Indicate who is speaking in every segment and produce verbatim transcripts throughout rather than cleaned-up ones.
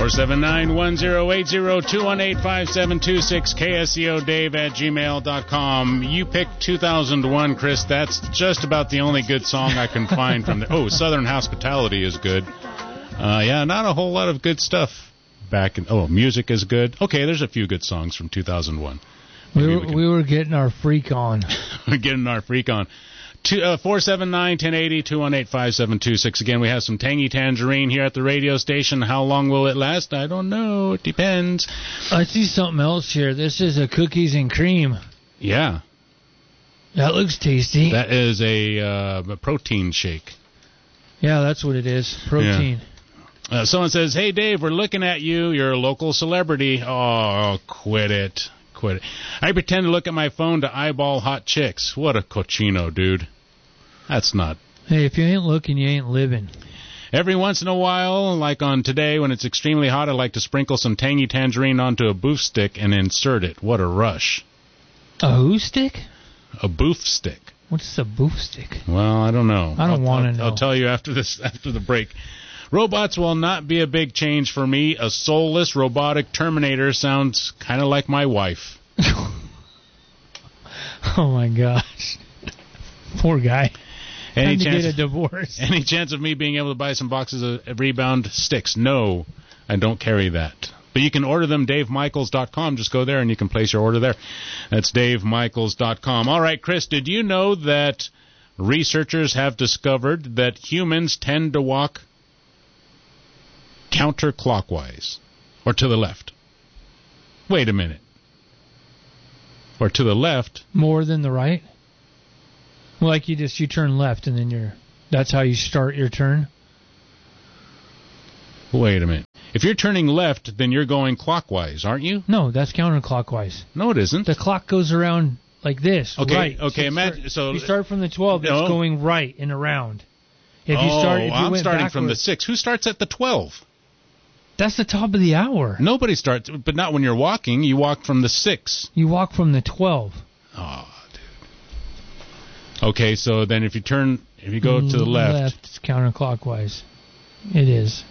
Speaker 1: four seven nine, one zero eight zero, two one eight, five seven two six, K S E O Dave at gmail dot com. You picked two thousand one, Chris. That's just about the only good song I can find from there. Oh, Southern Hospitality is good. Uh, yeah, not a whole lot of good stuff back in... Oh, Music is good. Okay, there's a few good songs from two thousand one.
Speaker 2: We were,
Speaker 1: we, can,
Speaker 2: we were getting our freak on.
Speaker 1: We're getting our freak on. Two, uh, four seven nine, one oh eight oh, two one eight, five seven two six. Again, we have some Tangy Tangerine here at the radio station. How long will it last? I don't know. It depends.
Speaker 2: I see something else here. This is a cookies and cream.
Speaker 1: Yeah.
Speaker 2: That looks tasty.
Speaker 1: That is a, uh, a protein shake.
Speaker 2: Yeah, that's what it is. Protein.
Speaker 1: Yeah. Uh, someone says, hey, Dave, we're looking at you. You're a local celebrity. Oh, quit it. Quit it. I pretend to look at my phone to eyeball hot chicks. What a cochino, dude. That's not...
Speaker 2: Hey, if you ain't looking, you ain't living.
Speaker 1: Every once in a while, like on today when it's extremely hot, I like to sprinkle some Tangy Tangerine onto a boof stick and insert it. What a rush.
Speaker 2: A who stick?
Speaker 1: A boof stick.
Speaker 2: What's a boof stick?
Speaker 1: Well, I don't know.
Speaker 2: I don't want to know.
Speaker 1: I'll tell you after this, after the break. Robots will not be a big change for me. A soulless robotic Terminator sounds kind of like my wife.
Speaker 2: Oh, my gosh. Poor guy.
Speaker 1: Any
Speaker 2: Time
Speaker 1: chance,
Speaker 2: to get a divorce.
Speaker 1: Any chance of me being able to buy some boxes of Rebound sticks? No, I don't carry that. But you can order them, dave michaels dot com. Just go there and you can place your order there. That's dave michaels dot com. All right, Chris, did you know that researchers have discovered that humans tend to walk counterclockwise? Or to the left? Wait a minute. Or to the left?
Speaker 2: More than the right? Like you just, you turn left and then you're, that's how you start your turn?
Speaker 1: Wait a minute. If you're turning left, then you're going clockwise, aren't you?
Speaker 2: No, that's counterclockwise.
Speaker 1: No, it isn't.
Speaker 2: The clock goes around like this,
Speaker 1: okay,
Speaker 2: right.
Speaker 1: Okay,
Speaker 2: so
Speaker 1: imagine...
Speaker 2: Start,
Speaker 1: so
Speaker 2: you start from the twelve,
Speaker 1: no.
Speaker 2: it's going right and around. If
Speaker 1: oh,
Speaker 2: you start, if you
Speaker 1: I'm
Speaker 2: went
Speaker 1: starting
Speaker 2: backwards,
Speaker 1: from the six. Who starts at the twelve?
Speaker 2: That's the top of the hour.
Speaker 1: Nobody starts, but not when you're walking. You walk from the six.
Speaker 2: You walk from the twelve.
Speaker 1: Oh, dude. Okay, so then if you turn, if you go to the left.
Speaker 2: Left, it's counterclockwise. It is.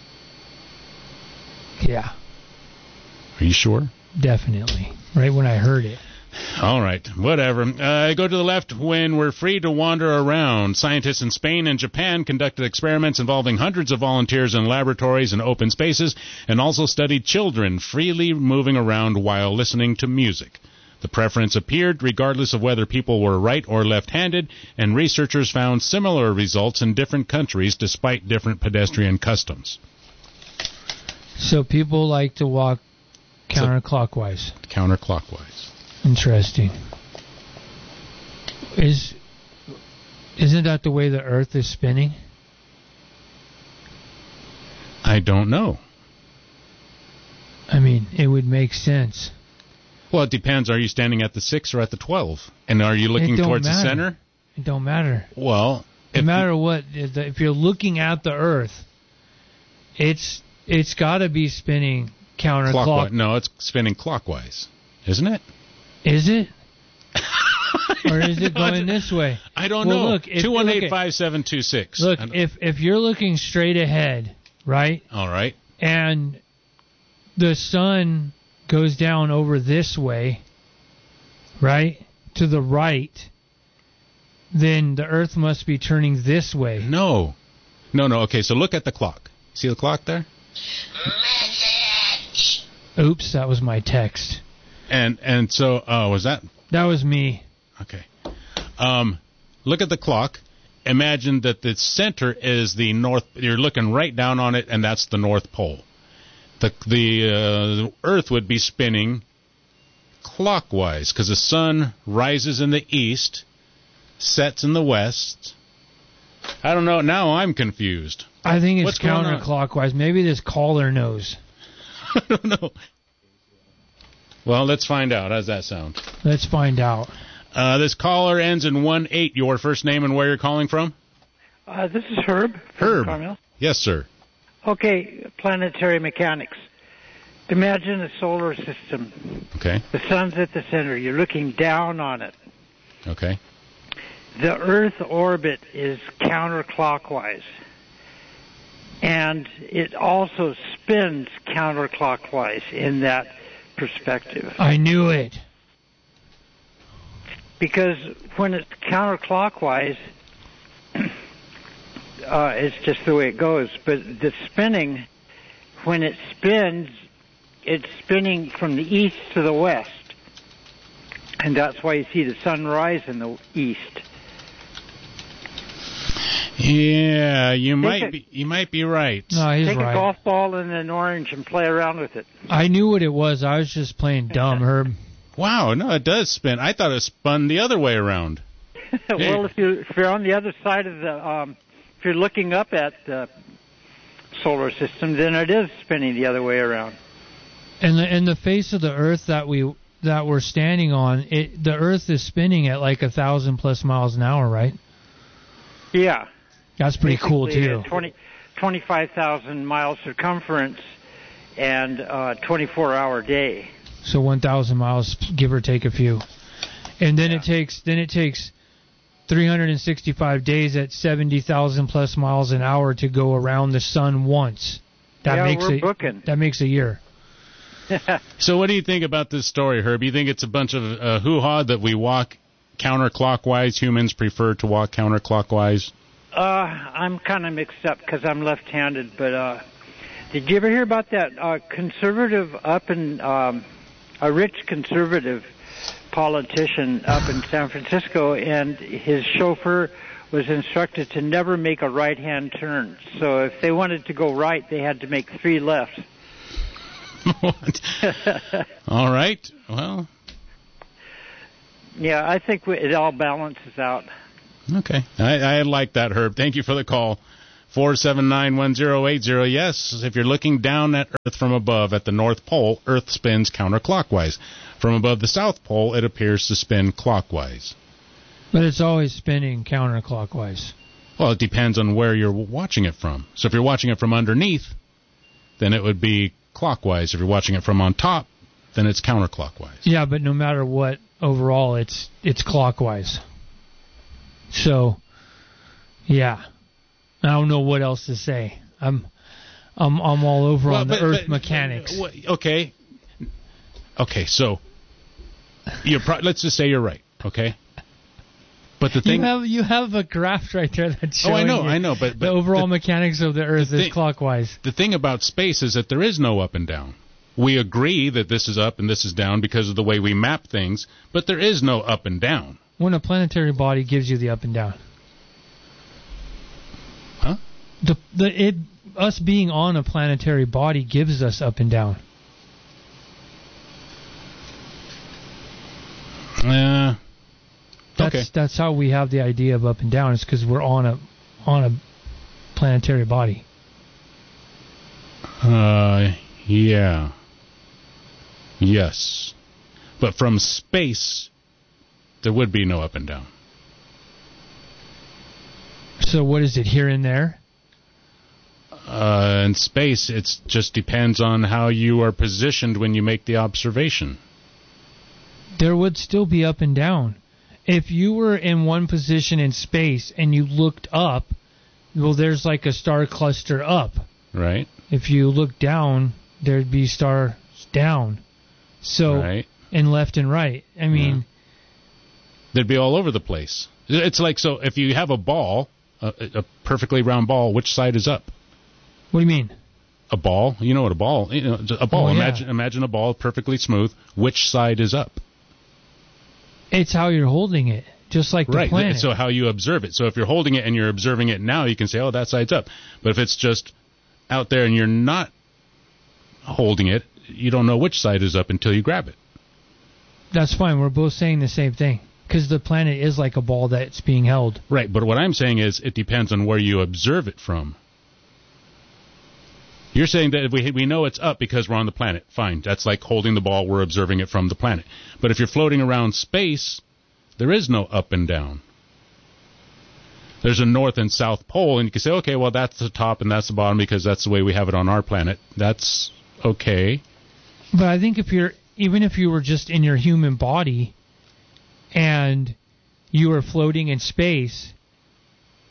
Speaker 2: Yeah.
Speaker 1: Are you sure?
Speaker 2: Definitely. Right when I heard it.
Speaker 1: All right, whatever. Uh, go to the left when we're free to wander around. Scientists in Spain and Japan conducted experiments involving hundreds of volunteers in laboratories and open spaces, and also studied children freely moving around while listening to music. The preference appeared regardless of whether people were right or left-handed, and researchers found similar results in different countries despite different pedestrian customs.
Speaker 2: So people like to walk counterclockwise.
Speaker 1: So, counterclockwise.
Speaker 2: Interesting. Is isn't that the way the Earth is spinning?
Speaker 1: I don't know.
Speaker 2: I mean, it would make sense.
Speaker 1: Well, it depends. Are you standing at the six or at the twelve? And are you looking towards
Speaker 2: matter.
Speaker 1: the center?
Speaker 2: It don't matter.
Speaker 1: Well,
Speaker 2: no matter what, if you're looking at the Earth, it's it's got to be spinning counterclockwise.
Speaker 1: No, it's spinning clockwise, isn't it?
Speaker 2: Is it? Or is it going this way?
Speaker 1: I don't
Speaker 2: well,
Speaker 1: know.
Speaker 2: Look,
Speaker 1: two one eight, five seven two six.
Speaker 2: Look, if if you're looking straight ahead, right?
Speaker 1: All right.
Speaker 2: And the sun goes down over this way, right? To the right, then the Earth must be turning this way.
Speaker 1: No. No, no. Okay, so look at the clock. See the clock there?
Speaker 2: Oops, that was my text.
Speaker 1: And and so, uh, was that?
Speaker 2: That was me.
Speaker 1: Okay. Um, look at the clock. Imagine that the center is the north. You're looking right down on it, and that's the North Pole. The the uh, Earth would be spinning clockwise because the sun rises in the east, sets in the west. I don't know. Now I'm confused.
Speaker 2: I think it's
Speaker 1: What's going on?
Speaker 2: counterclockwise. Maybe this caller knows.
Speaker 1: I don't know. Well, let's find out. How's that sound?
Speaker 2: Let's find out.
Speaker 1: Uh, this caller ends in one eight. Your first name and where you're calling from?
Speaker 3: Uh, this is Herb.
Speaker 1: Herb.
Speaker 3: Carmel.
Speaker 1: Yes, sir.
Speaker 3: Okay, planetary mechanics. Imagine a solar system.
Speaker 1: Okay.
Speaker 3: The sun's at the center. You're looking down on it.
Speaker 1: Okay.
Speaker 3: The Earth orbit is counterclockwise. And it also spins counterclockwise in that perspective.
Speaker 2: I knew it.
Speaker 3: Because when it's counterclockwise, uh, it's just the way it goes. But the spinning, when it spins, it's spinning from the east to the west. And that's why you see the sun rise in the east.
Speaker 1: Yeah, you
Speaker 3: Take
Speaker 1: might
Speaker 3: a,
Speaker 1: be you might be right.
Speaker 2: No, he's
Speaker 3: Take
Speaker 2: right.
Speaker 3: a golf ball and an orange and play around with it.
Speaker 2: I knew what it was. I was just playing dumb, Herb.
Speaker 1: Wow, no, it does spin. I thought it spun the other way around.
Speaker 3: Well, if you if you're on the other side of the, um, if you're looking up at the solar system, then it is spinning the other way around.
Speaker 2: And the in the face of the Earth that we that we're standing on, it the Earth is spinning at like a thousand plus miles an hour, right?
Speaker 3: Yeah.
Speaker 2: That's pretty
Speaker 3: Basically,
Speaker 2: cool too.
Speaker 3: twenty, twenty-five thousand miles circumference and uh, twenty-four hour day.
Speaker 2: So one thousand miles, give or take a few, and then
Speaker 3: Yeah.
Speaker 2: it takes then it takes three hundred sixty-five days at seventy thousand plus miles an hour to go around the sun once. That
Speaker 3: Yeah,
Speaker 2: makes
Speaker 3: we're
Speaker 2: a,
Speaker 3: booking.
Speaker 2: That makes a year.
Speaker 1: So what do you think about this story, Herb? You think it's a bunch of uh, hoo-ha that we walk counterclockwise? Humans prefer to walk counterclockwise?
Speaker 3: Uh, I'm kind of mixed up because I'm left-handed, but uh, did you ever hear about that uh, conservative up in, um, a rich conservative politician up in San Francisco, and his chauffeur was instructed to never make a right-hand turn. So if they wanted to go right, they had to make three left.
Speaker 1: What? All right. Well.
Speaker 3: Yeah, I think we, it all balances out.
Speaker 1: Okay. I, I like that, Herb. Thank you for the call. four seven nine, one zero eight zero. Yes, if you're looking down at Earth from above at the North Pole, Earth spins counterclockwise. From above the South Pole, it appears to spin clockwise.
Speaker 2: But it's always spinning counterclockwise.
Speaker 1: Well, it depends on where you're watching it from. So if you're watching it from underneath, then it would be clockwise. If you're watching it from on top, then it's counterclockwise.
Speaker 2: Yeah, but no matter what, overall, it's it's clockwise. So, yeah, I don't know what else to say. I'm I'm I'm all over
Speaker 1: Well,
Speaker 2: on the
Speaker 1: but-
Speaker 2: Earth
Speaker 1: but-
Speaker 2: mechanics.
Speaker 1: uh, Okay. Okay, so you're pro- let's just say you're right. Okay. But the thing.
Speaker 2: You have you have a graph right there that's showing
Speaker 1: Oh, I know,
Speaker 2: you
Speaker 1: I know, but, but
Speaker 2: the overall
Speaker 1: the,
Speaker 2: mechanics of the Earth
Speaker 1: the
Speaker 2: is
Speaker 1: thing-
Speaker 2: clockwise.
Speaker 1: the thing about space is that there is no up and down. We agree that this is up and this is down because of the way we map things, but there is no up and down.
Speaker 2: When a planetary body gives you the up and down,
Speaker 1: Huh?
Speaker 2: the the it us being on a planetary body gives us up and down.
Speaker 1: Uh,
Speaker 2: That's
Speaker 1: okay.
Speaker 2: that's how we have the idea of up and down. It's because we're on a on a planetary body.
Speaker 1: Uh, yeah. Yes. But from space, there would be no up and down.
Speaker 2: So what is it here and there?
Speaker 1: Uh, in space, it just depends on how you are positioned when you make the observation.
Speaker 2: There would still be up and down. If you were in one position in space and you looked up, well, there's like a star cluster up.
Speaker 1: Right?
Speaker 2: If you look down, there'd be stars down. So,
Speaker 1: Right.
Speaker 2: and left and right. I mean,
Speaker 1: They'd be all over the place. It's like, so if you have a ball, a, a perfectly round ball, which side is up?
Speaker 2: what do you mean?
Speaker 1: A ball, you know what a ball, you know, a ball.
Speaker 2: Oh, yeah.
Speaker 1: Imagine, imagine a ball perfectly smooth. Which side is up?
Speaker 2: It's how you're holding it, just like the
Speaker 1: Right.
Speaker 2: planet.
Speaker 1: So how you observe it. So if you're holding it and you're observing it now, you can say, oh, that side's up. But if it's just out there and you're not holding it, you don't know which side is up until you grab it.
Speaker 2: That's fine. We're both saying the same thing. Because the planet is like a ball that's being held.
Speaker 1: Right. But what I'm saying is it depends on where you observe it from. You're saying that if we we know it's up because we're on the planet. Fine. That's like holding the ball. We're observing it from the planet. But if you're floating around space, there is no up and down. There's a north and south pole, and you can say, okay, well, that's the top and that's the bottom because that's the way we have it on our planet. That's okay.
Speaker 2: But I think if you're, even if you were just in your human body and you were floating in space,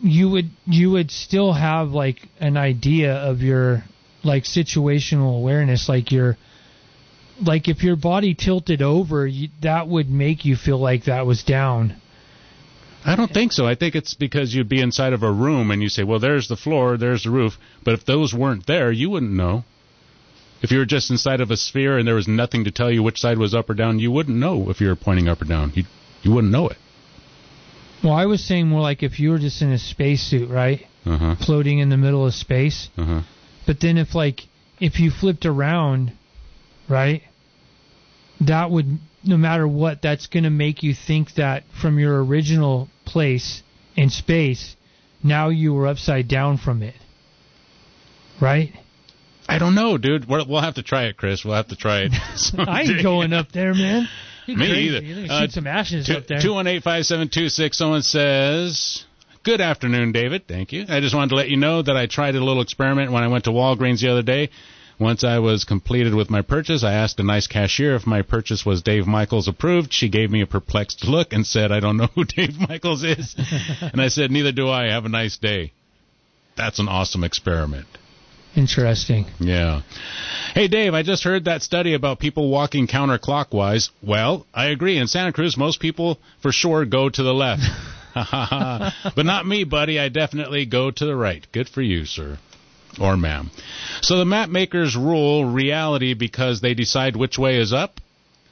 Speaker 2: you would you would still have like an idea of your like situational awareness, like your like if your body tilted over, you, that would make you feel like that was down.
Speaker 1: I don't think so. I think it's because you'd be inside of a room and you say, well, there's the floor, there's the roof. But if those weren't there, you wouldn't know. If you were just inside of a sphere and there was nothing to tell you which side was up or down, you wouldn't know if you were pointing up or down. You you wouldn't know it.
Speaker 2: Well, I was saying more like if you were just in a spacesuit, right?
Speaker 1: Uh-huh.
Speaker 2: Floating in the middle of space.
Speaker 1: Uh-huh.
Speaker 2: But then if like if you flipped around, right? That would, no matter what, that's going to make you think that from your original place in space, now you were upside down from it. Right?
Speaker 1: I don't know, dude. We'll, we'll have to try it, Chris. We'll have to try it.
Speaker 2: I ain't going up there, man. You're
Speaker 1: Me
Speaker 2: crazy.
Speaker 1: either.
Speaker 2: You're going to
Speaker 1: Uh,
Speaker 2: shoot some ashes
Speaker 1: two,
Speaker 2: up there.
Speaker 1: two one eight, five seven two six. Someone says, good afternoon, David. Thank you. I just wanted to let you know that I tried a little experiment when I went to Walgreens the other day. Once I was completed with my purchase, I asked a nice cashier if my purchase was Dave Michaels approved. She gave me a perplexed look and said, I don't know who Dave Michaels is. And I said, neither do I. Have a nice day. That's an awesome experiment.
Speaker 2: Interesting.
Speaker 1: Yeah. Hey, Dave, I just heard that study about people walking counterclockwise. Well, I agree. In Santa Cruz, most people for sure go to the left. But not me, buddy. I definitely go to the right. Good for you, sir. Or ma'am. So the map makers rule reality because they decide which way is up?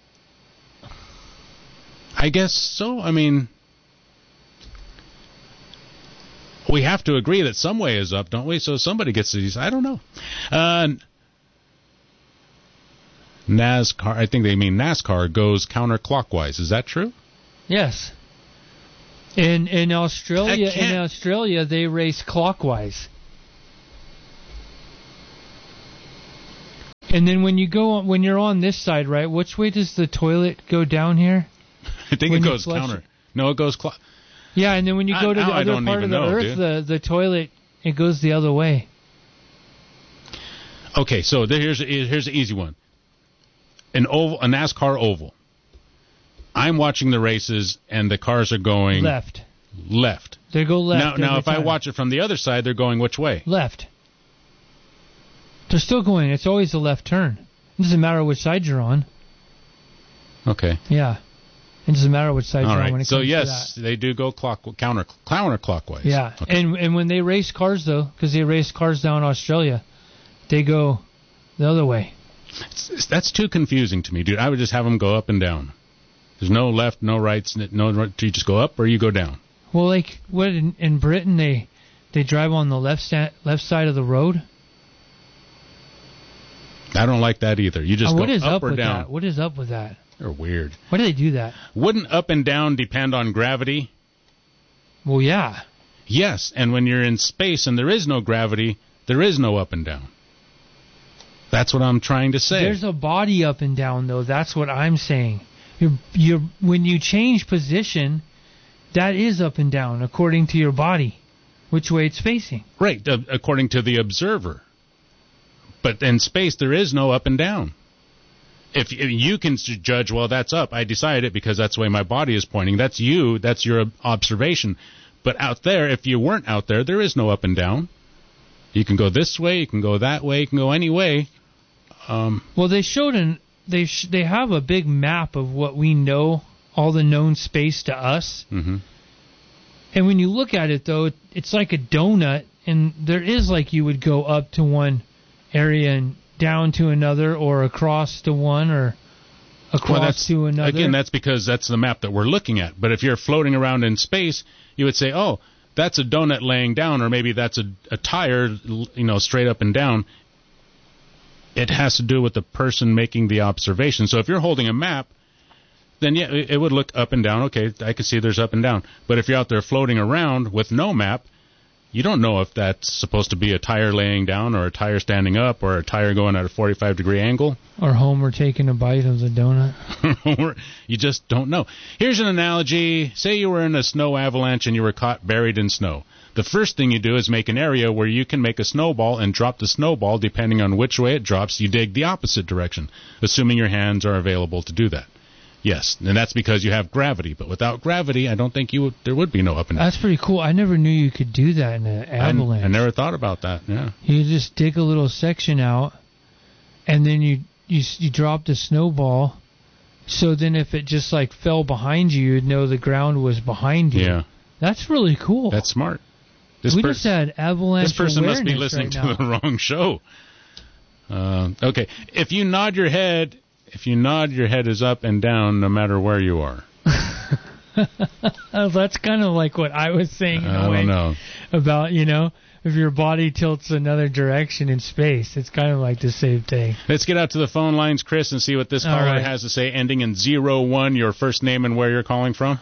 Speaker 1: I guess so. I mean, we have to agree that some way is up, don't we? So somebody gets to decide. I don't know. Uh, NASCAR, I think they mean NASCAR goes counterclockwise. Is that true?
Speaker 2: Yes. In in Australia,
Speaker 1: I can't-
Speaker 2: in Australia, they race clockwise. And then when you go on, when you're on this side, right? Which way does the toilet go down here?
Speaker 1: I think
Speaker 2: When
Speaker 1: it
Speaker 2: you
Speaker 1: goes
Speaker 2: flush
Speaker 1: counter.
Speaker 2: it.
Speaker 1: No, it goes clock.
Speaker 2: Yeah, and then when you
Speaker 1: I-
Speaker 2: go to the
Speaker 1: now I
Speaker 2: other
Speaker 1: don't
Speaker 2: part of
Speaker 1: even
Speaker 2: the
Speaker 1: know,
Speaker 2: earth,
Speaker 1: dude.
Speaker 2: the the toilet it goes the other way.
Speaker 1: Okay, so there- here's here's an easy one. An oval, a NASCAR oval. I'm watching the races, and the cars are going
Speaker 2: Left.
Speaker 1: left.
Speaker 2: They go left.
Speaker 1: Now, now,
Speaker 2: every
Speaker 1: if I
Speaker 2: time.
Speaker 1: watch it from the other side, they're going which way?
Speaker 2: Left. They're still going. It's always a left turn. It doesn't matter which side you're on.
Speaker 1: Okay.
Speaker 2: Yeah. It doesn't matter which side
Speaker 1: All
Speaker 2: you're on when
Speaker 1: right.
Speaker 2: it
Speaker 1: So
Speaker 2: comes
Speaker 1: yes,
Speaker 2: to that.
Speaker 1: they do go clock counter counterclockwise.
Speaker 2: Yeah.
Speaker 1: Okay.
Speaker 2: And and when they race cars though, because they race cars down in Australia, they go the other way.
Speaker 1: It's- it's- that's too confusing to me, dude. I would just have them go up and down. There's no left, no rights, no right. You just go up or you go down.
Speaker 2: Well, like what in, in Britain they they drive on the left sta- left side of the road.
Speaker 1: I don't like that either. You just
Speaker 2: Uh,
Speaker 1: go
Speaker 2: what is
Speaker 1: up,
Speaker 2: up
Speaker 1: or
Speaker 2: with
Speaker 1: down.
Speaker 2: that? What is up with that?
Speaker 1: They're weird.
Speaker 2: Why do they do that?
Speaker 1: Wouldn't up and down depend on gravity?
Speaker 2: Well, yeah.
Speaker 1: Yes, and when you're in space and there is no gravity, there is no up and down. That's what I'm trying to say.
Speaker 2: There's a body up and down though. That's what I'm saying. You're, you're, when you change position, that is up and down according to your body, which way it's facing.
Speaker 1: Right, uh, according to the observer. But in space, there is no up and down. If, if you can s- judge, well, that's up. I decided it because that's the way my body is pointing. That's you. That's your ob- observation. But out there, if you weren't out there, there is no up and down. You can go this way. You can go that way. You can go any way. Um,
Speaker 2: Well, they showed an they sh- they have a big map of what we know, all the known space to us.
Speaker 1: hmm
Speaker 2: And when you look at it though, it's like a donut, and there is like you would go up to one area and down to another, or across to one, or across
Speaker 1: Well, that's,
Speaker 2: to another.
Speaker 1: again, that's because that's the map that we're looking at. But if you're floating around in space, you would say, oh, that's a donut laying down, or maybe that's a, a tire, you know, straight up and down. It has to do with the person making the observation. So if you're holding a map, then yeah, it it would look up and down. Okay, I can see there's up and down. But if you're out there floating around with no map, you don't know if that's supposed to be a tire laying down or a tire standing up or a tire going at a forty-five degree angle.
Speaker 2: Or Homer taking a bite of the donut.
Speaker 1: You just don't know. Here's an analogy. Say you were in a snow avalanche and you were caught buried in snow. The first thing you do is make an area where you can make a snowball and drop the snowball. Depending on which way it drops, you dig the opposite direction, assuming your hands are available to do that. Yes, and that's because you have gravity. But without gravity, I don't think you would, there would be no up and down.
Speaker 2: That's pretty cool. I never knew you could do that in an avalanche.
Speaker 1: I, I never thought about that. Yeah.
Speaker 2: You just dig a little section out, and then you you you drop the snowball. So then, if it just like fell behind you, you'd know the ground was behind you.
Speaker 1: Yeah.
Speaker 2: That's really cool.
Speaker 1: That's smart. This
Speaker 2: we
Speaker 1: pers-
Speaker 2: just had avalanche
Speaker 1: This person must be
Speaker 2: awareness
Speaker 1: listening
Speaker 2: right
Speaker 1: to
Speaker 2: now.
Speaker 1: the wrong show. Uh, okay, if you nod your head, if you nod your head is up and down, no matter where you are.
Speaker 2: That's kind of like what I was saying in
Speaker 1: I
Speaker 2: a way
Speaker 1: don't know.
Speaker 2: about, you know, if your body tilts another direction in space, it's kind of like the same thing.
Speaker 1: Let's get out to the phone lines, Chris, and see what this
Speaker 2: All
Speaker 1: caller
Speaker 2: right.
Speaker 1: has to say. Ending in zero one, your first name and where you're calling from.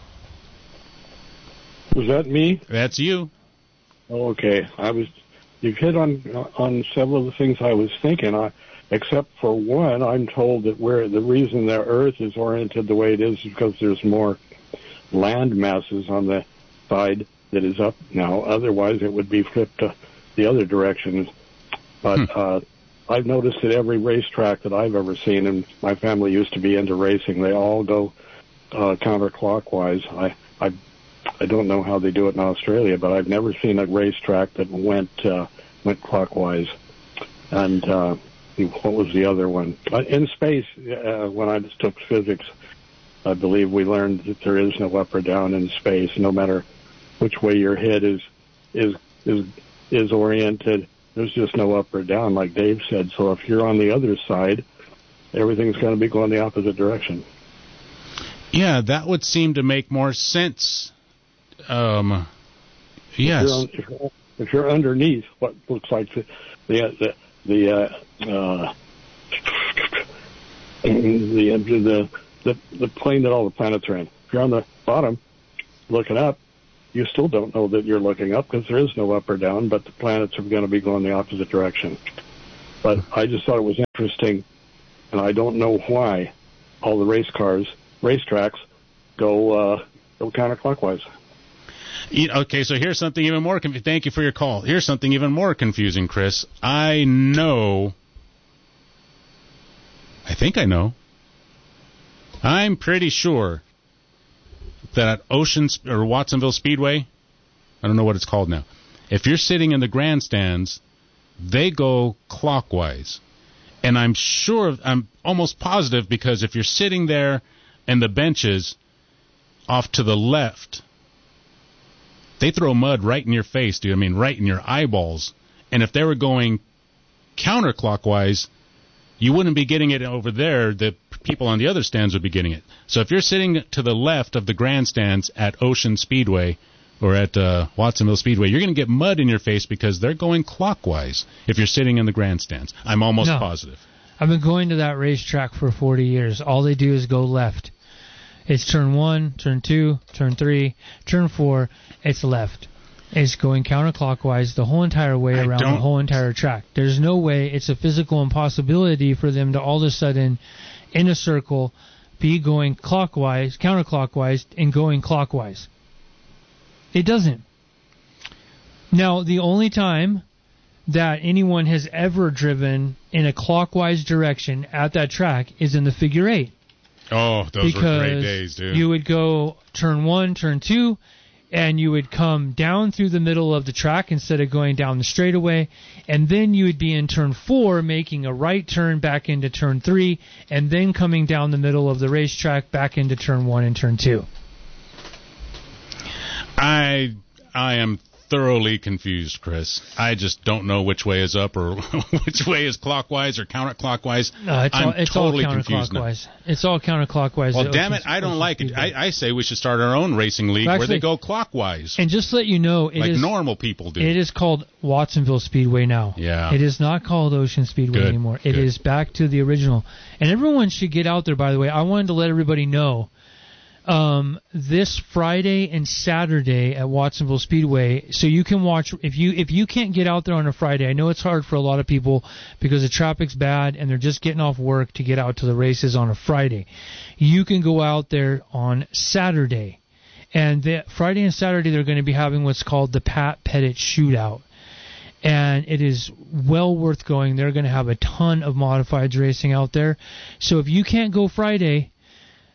Speaker 4: Was that me?
Speaker 1: That's you.
Speaker 4: Oh, okay. I was. You've hit on on several of the things I was thinking. I, except for one, I'm told that where the reason the Earth is oriented the way it is is because there's more land masses on the side that is up now. Otherwise, it would be flipped to the other direction. But
Speaker 1: Hmm.
Speaker 4: uh, I've noticed that every racetrack that I've ever seen, and my family used to be into racing, they all go uh, counterclockwise. I, I, I don't know how they do it in Australia, but I've never seen a racetrack that went uh, went clockwise. And uh, what was the other one? Uh, in space, uh, when I took physics, I believe we learned that there is no up or down in space, no matter which way your head is is is is oriented. There's just no up or down, like Dave said. So if you're on the other side, everything's going to be going the opposite direction.
Speaker 1: Yeah, that would seem to make more sense. Um, yes.
Speaker 4: If you're, on, if, you're, if you're underneath what looks like the the the uh, uh, the, the the the plane that all the planets are in. If you're on the bottom, looking up, you still don't know that you're looking up because there is no up or down, but the planets are going to be going the opposite direction. But I just thought it was interesting, and I don't know why all the race cars, racetracks, go uh, go counterclockwise.
Speaker 1: Okay, so here's something even more confusing. Thank you for your call. Here's something even more confusing, Chris. I know, I think I know, I'm pretty sure that at Ocean or Watsonville Speedway, I don't know what it's called now, if you're sitting in the grandstands, they go clockwise. And I'm sure, I'm almost positive, because if you're sitting there and the benches off to the left, they throw mud right in your face, dude. I mean, right in your eyeballs. And if they were going counterclockwise, you wouldn't be getting it over there. The people on the other stands would be getting it. So if you're sitting to the left of the grandstands at Ocean Speedway or at uh, Watsonville Speedway, you're going to get mud in your face because they're going clockwise if you're sitting in the grandstands. I'm almost
Speaker 2: No.
Speaker 1: positive.
Speaker 2: I've been going to that racetrack for forty years. All they do is go left. It's turn one, turn two, turn three, turn four. It's left. It's going counterclockwise the whole entire way
Speaker 1: I
Speaker 2: around the
Speaker 1: don't-
Speaker 2: whole entire track. There's no way. It's a physical impossibility for them to all of a sudden, in a circle, be going clockwise, counterclockwise, and going clockwise. It doesn't. Now, the only time that anyone has ever driven in a clockwise direction at that track is in the figure eight.
Speaker 1: Oh, those
Speaker 2: because
Speaker 1: were great days, dude.
Speaker 2: you would go turn one, turn two, and you would come down through the middle of the track instead of going down the straightaway, and then you would be in turn four, making a right turn back into turn three, and then coming down the middle of the racetrack back into turn one and turn two.
Speaker 1: I I am thoroughly confused, Chris. I just don't know which way is up or which way is clockwise or counterclockwise.
Speaker 2: No, it's
Speaker 1: I'm
Speaker 2: all, it's
Speaker 1: totally
Speaker 2: all
Speaker 1: confused now.
Speaker 2: counterclockwise. It's all counterclockwise.
Speaker 1: Well,
Speaker 2: at
Speaker 1: damn
Speaker 2: Ocean-
Speaker 1: it, I don't
Speaker 2: Ocean
Speaker 1: like it.
Speaker 2: Speedway.
Speaker 1: I, I say we should start our own racing league
Speaker 2: Well,
Speaker 1: where they
Speaker 2: actually-
Speaker 1: go clockwise,
Speaker 2: And just to let you know, it
Speaker 1: like
Speaker 2: is
Speaker 1: normal people do.
Speaker 2: It is called Watsonville Speedway now.
Speaker 1: Yeah.
Speaker 2: It is not called Ocean Speedway
Speaker 1: Good,
Speaker 2: anymore. It
Speaker 1: good.
Speaker 2: is back to the original. And everyone should get out there, by the way. I wanted to let everybody know um, this Friday and Saturday at Watsonville Speedway, so you can watch. If you if you can't get out there on a Friday, I know it's hard for a lot of people because the traffic's bad and they're just getting off work to get out to the races on a Friday. You can go out there on Saturday. And the, Friday and Saturday, they're going to be having what's called the Pat Pettit Shootout. And it is well worth going. They're going to have a ton of modifieds racing out there. So if you can't go Friday,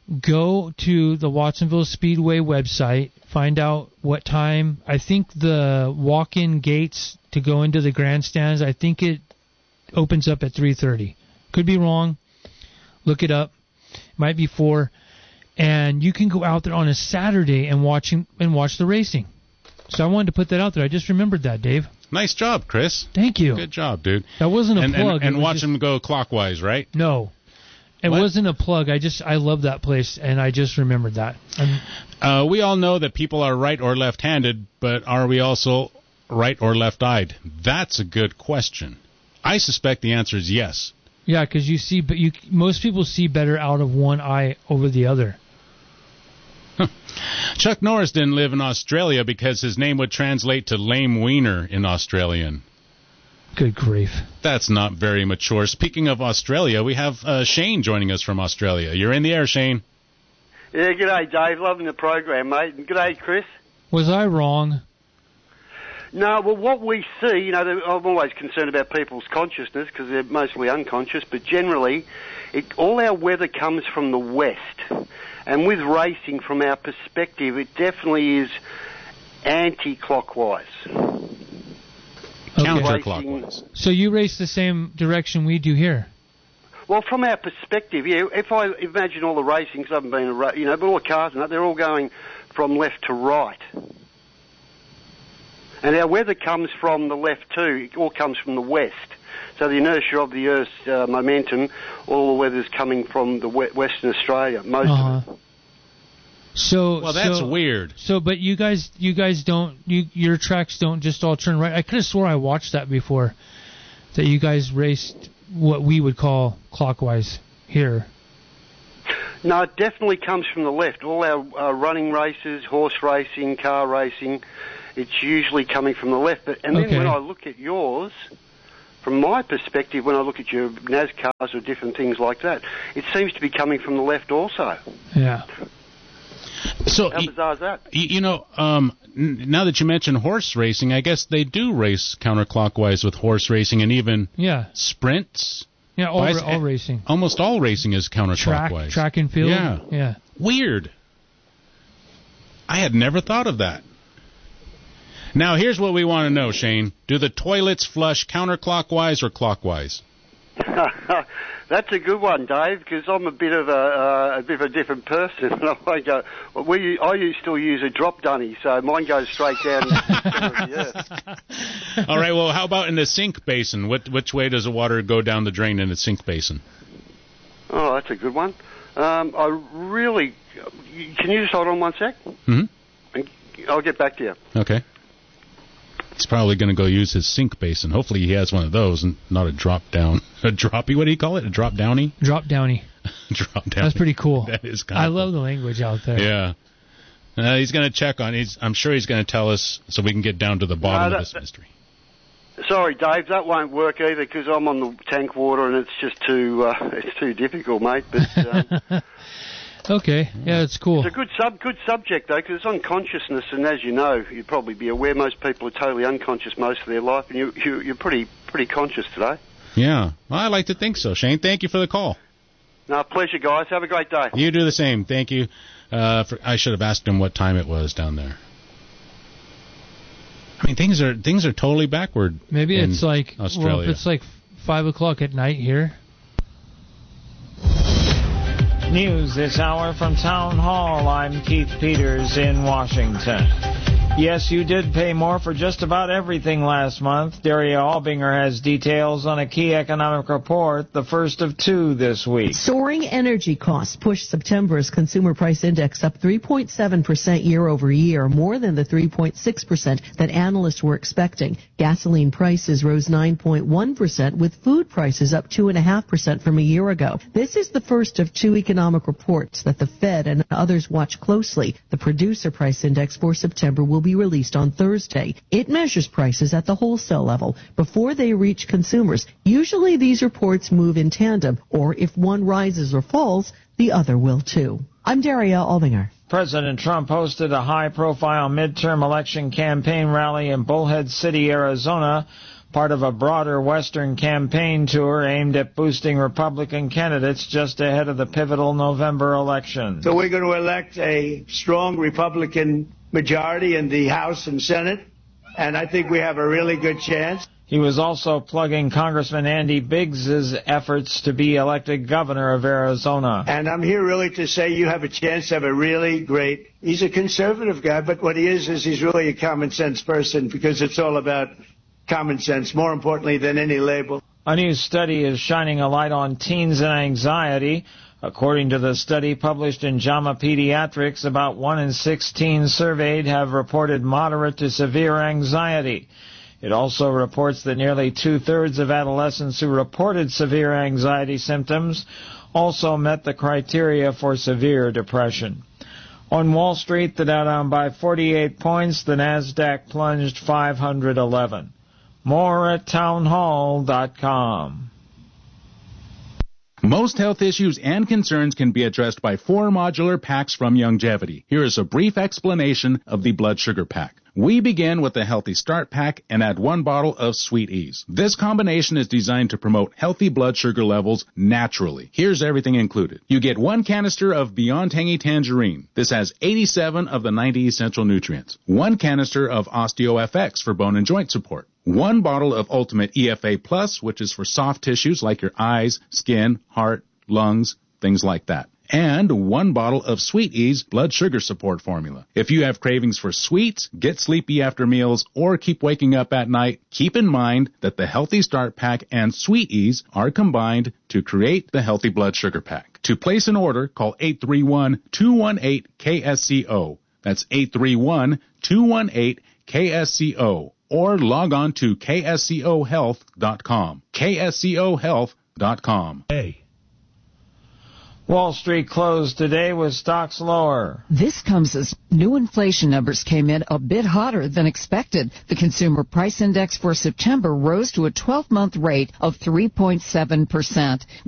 Speaker 2: go to the Watsonville Speedway website, find out what time. I think the walk-in gates to go into the grandstands, I think it opens up at three thirty. Could be wrong. Look it up. Might be four. And you can go out there on a Saturday and watch and watch the racing. So I wanted to put that out there. I just remembered that, Dave.
Speaker 1: Nice job, Chris.
Speaker 2: Thank you.
Speaker 1: Good job, dude.
Speaker 2: That wasn't a
Speaker 1: and,
Speaker 2: plug.
Speaker 1: And, and watch
Speaker 2: just...
Speaker 1: them go clockwise, right?
Speaker 2: No. It
Speaker 1: what?
Speaker 2: wasn't a plug. I just I love that place, and I just remembered that.
Speaker 1: Uh, we all know that people are right or left-handed, but are we also right or left-eyed? That's a good question. I suspect the answer is yes.
Speaker 2: Yeah, because you see, but you most people see better out of one eye over the other.
Speaker 1: Huh. Chuck Norris didn't live in Australia because his name would translate to lame wiener in Australian.
Speaker 2: Good grief.
Speaker 1: That's not very mature. Speaking of Australia, we have uh, Shane joining us from Australia. You're in the air, Shane.
Speaker 5: Yeah, g'day, Dave. Loving the program, mate. And g'day, Chris.
Speaker 2: Was I wrong?
Speaker 5: No, well, what we see, you know, I'm always concerned about people's consciousness because they're mostly unconscious, but generally, it, all our weather comes from the west. And with racing, from our perspective, it definitely is anti-clockwise.
Speaker 2: Okay.
Speaker 1: Counterclockwise.
Speaker 2: So you race the same direction we do here?
Speaker 5: Well, from our perspective, yeah, if I imagine all the racing, because I haven't been, a, you know, but all the cars and that, they're all going from left to right. And our weather comes from the left too. It all comes from the west. So the inertia of the Earth's uh, momentum, all the weather's coming from the we- Western Australia, most
Speaker 2: uh-huh.
Speaker 5: of it.
Speaker 2: So
Speaker 1: well, that's
Speaker 2: so,
Speaker 1: weird.
Speaker 2: So, but you guys, you guys don't, you, your tracks don't just all turn right. I could have swore I watched that before, that you guys raced what we would call clockwise here.
Speaker 5: No, it definitely comes from the left. All our uh, running races, horse racing, car racing, it's usually coming from the left. But and then
Speaker 2: Okay.
Speaker 5: when I look at yours, from my perspective, when I look at your NASCARs or different things like that, it seems to be coming from the left also.
Speaker 2: Yeah.
Speaker 1: So,
Speaker 5: How bizarre is that?
Speaker 1: You, you know, um, n- now that you mention horse racing, I guess they do race counterclockwise with horse racing and even
Speaker 2: Yeah.
Speaker 1: sprints.
Speaker 2: Yeah, all,
Speaker 1: Bicy-
Speaker 2: all racing.
Speaker 1: Almost all racing is counterclockwise.
Speaker 2: Track, track and field.
Speaker 1: Yeah.
Speaker 2: Yeah.
Speaker 1: Weird. I had never thought of that. Now, here's what we want to know, Shane. Do the toilets flush counterclockwise or clockwise?
Speaker 5: That's a good one, Dave, because I'm a bit of a, uh, a bit of a different person. I go, well, we, I use, still use a drop dunny, so mine goes straight down into the center of the earth.
Speaker 1: All right, well, how about in the sink basin? What, which way does the water go down the drain in the sink basin?
Speaker 5: Oh, that's a good one. Um, I really... Can you just hold on one sec?
Speaker 1: Mm-hmm.
Speaker 5: I'll get back to you.
Speaker 1: Okay. He's probably going to go use his sink basin. Hopefully he has one of those and not a drop down. A droppy, what do you call it? A drop downy?
Speaker 2: Drop downy.
Speaker 1: Drop downy.
Speaker 2: That's pretty cool.
Speaker 1: That is kind
Speaker 2: I
Speaker 1: of
Speaker 2: love the language out there.
Speaker 1: Yeah. Uh, he's going to check on he's I'm sure he's going to tell us so we can get down to the bottom
Speaker 5: No,
Speaker 1: of
Speaker 5: that,
Speaker 1: this mystery.
Speaker 5: Sorry, Dave, that won't work either because I'm on the tank water and it's just too uh, it's too difficult, mate. But um,
Speaker 2: okay, yeah, it's cool.
Speaker 5: It's a good sub good subject though because it's on consciousness, and as you know, you'd probably be aware most people are totally unconscious most of their life, and you, you you're pretty pretty conscious today.
Speaker 1: Yeah, well, I like to think so. Shane, thank you for the call.
Speaker 5: No, pleasure, guys. Have a great day.
Speaker 1: You do the same. Thank you. Uh, for, I should have asked him what time it was down there. I mean, things are things are totally backward.
Speaker 2: Maybe
Speaker 1: in
Speaker 2: it's like
Speaker 1: Australia.
Speaker 2: well, if it's like five o'clock at night here.
Speaker 6: News this hour from Town Hall. I'm Keith Peters in Washington. Yes, you did pay more for just about everything last month. Daria Albinger has details on a key economic report, the first of two this week.
Speaker 7: Soaring energy costs pushed September's consumer price index up three point seven percent year over year, more than the three point six percent that analysts were expecting. Gasoline prices rose nine point one percent, with food prices up two point five percent from a year ago. This is the first of two economic reports that the Fed and others watch closely. The producer price index for September will be released on Thursday. It measures prices at the wholesale level before they reach consumers. Usually these reports move in tandem, or if one rises or falls, the other will too. I'm Daria Albinger.
Speaker 6: President Trump hosted a high-profile midterm election campaign rally in Bullhead City, Arizona, part of a broader Western campaign tour aimed at boosting Republican candidates just ahead of the pivotal November election.
Speaker 8: So we're going to elect a strong Republican majority in the House and Senate, and I think we have a really good chance.
Speaker 6: He was also plugging Congressman Andy Biggs's efforts to be elected governor of Arizona.
Speaker 8: And I'm here really to say you have a chance to have a really great, he's a conservative guy, but what he is is he's really a common sense person, because it's all about common sense, more importantly than any label.
Speaker 6: A new study is shining a light on teens and anxiety. According to the study published in JAMA Pediatrics, about one in six teens surveyed have reported moderate to severe anxiety. It also reports that nearly two-thirds of adolescents who reported severe anxiety symptoms also met the criteria for severe depression. On Wall Street, the Dow down by forty-eight points, the NASDAQ plunged five hundred eleven. More at townhall dot com.
Speaker 1: Most health issues and concerns can be addressed by four modular packs from Youngevity. Here is a brief explanation of the blood sugar pack. We begin with the Healthy Start Pack and add one bottle of Sweet Ease. This combination is designed to promote healthy blood sugar levels naturally. Here's everything included. You get one canister of Beyond Tangy Tangerine. This has eighty-seven of the ninety essential nutrients. One canister of OsteoFX for bone and joint support. One bottle of Ultimate E F A Plus, which is for soft tissues like your eyes, skin, heart, lungs, things like that. And one bottle of Sweet Ease blood sugar support formula. If you have cravings for sweets, get sleepy after meals, or keep waking up at night, keep in mind that the Healthy Start Pack and Sweet Ease are combined to create the Healthy Blood Sugar Pack. To place an order, call eight three one, two one eight, K S C O. That's eight three one, two one eight, K S C O. Or log on to K S C O health dot com. K S C O health dot com.
Speaker 6: Hey. Wall Street closed today with stocks lower.
Speaker 9: This comes as new inflation numbers came in a bit hotter than expected. The Consumer Price Index for September rose to a twelve-month rate of three point seven percent.